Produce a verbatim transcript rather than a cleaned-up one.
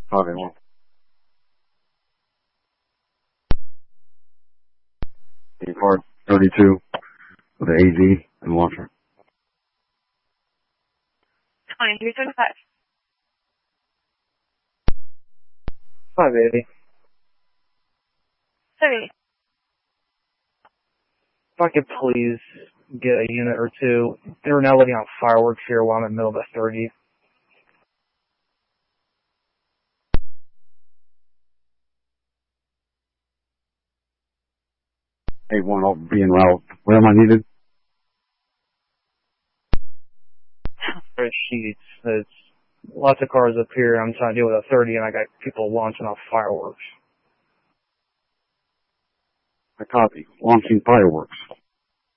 Copy one. Part thirty-two with the A Z and launcher. twenty-three twenty-five. five eighty. thirty. If I could please get a unit or two. They were now letting out fireworks here while I'm in the middle of a thirty. eight one, I'll be en route. Where am I needed? There's sheets. There's lots of cars up here. I'm trying to deal with a thirty, and I got people launching off fireworks. I copy. Launching fireworks.